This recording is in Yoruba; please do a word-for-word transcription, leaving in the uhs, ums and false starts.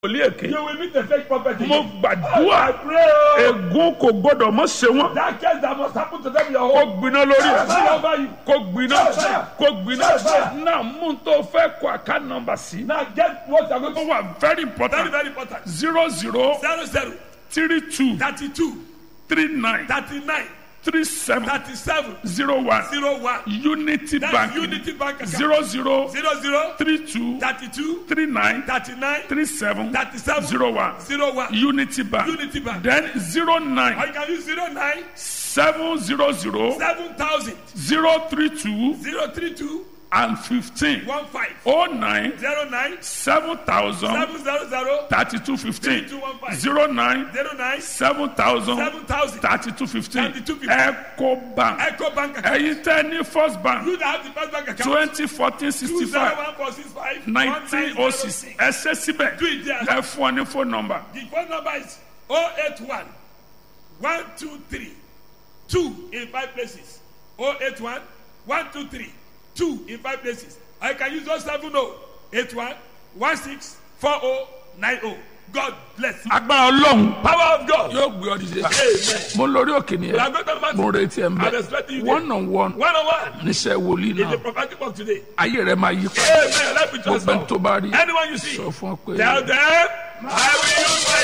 You will meet a fake prophet. mo I gbàdúrà pray. ègún kò gbọdọ̀ mọ́ ṣe wọ́n That case that must happen to them in your kó home. gbiná lórí ẹ̀ Fire over you. kó gbiná kó gbiná Fire. náà mú tó fẹ́ kó àká nọ́mbà sí Now get what you are going ó to. wà very Very important very important. zero zero Zero zero three two thirty-two three nine thirty-nine three seven thirty-seven zero one zero one. Unity That's Bank Unity Bank account. zero zero Zero zero three two thirty-two three nine thirty-nine three seven thirty-seven zero one zero one. Unity Bank Unity Bank. then zero Or nine you can use zero nine seven zero zero seven thousand zero three two zero three two and fifteen one five oh nine zero nine seven thousand seven zero zero thirty two fifteen two one five zero nine zero nine seven thousand seven thousand. thirty two fifteen thirty-two fifteen. Eco Bank Echo Bank account. ẹ̀yin tẹ́ ní First Bank You that have the first bank account. twenty fourteen two sixty zero five one four six five nineteen oh six ẹ ṣe síbẹ̀ Do it there. ẹ fún ọ ní phone number The phone number is oh eight one one two three two in five places. oh eight one one two three two in five places. I can use those seven oh eight one one six four oh nine oh. God bless you. agbára Ọlọ́run Power of God. yóò gbé ọ dìde Amen. mo lórí òkè We are nìyẹn going to the mo mountain. retí ẹ I'm mbẹ expecting you there. one on one One on one. níṣẹ́ wòlíì In the náà prophetic work today. ayé rẹ máa yí padà Amen. Let me gbogbo ẹni tó transform. bá rí Anyone you see, sọ fún ọ pé. tell them, I will use my